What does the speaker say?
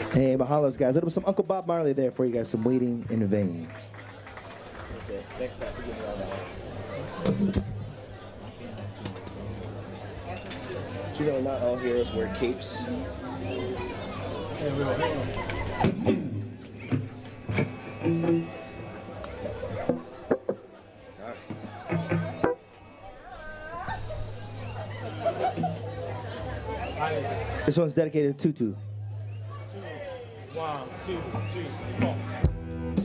Hey, mahalos, guys. Little some Uncle Bob Marley there for you guys. Some Waiting in Vain. Okay, thanks for giving me all that. Do you know not all heroes wear capes? This one's dedicated to Tutu. 1, 2, 3, 4.